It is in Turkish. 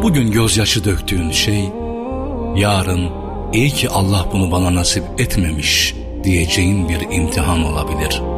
Bugün gözyaşı döktüğün şey, yarın iyi ki Allah bunu bana nasip etmemiş diyeceğin bir imtihan olabilir.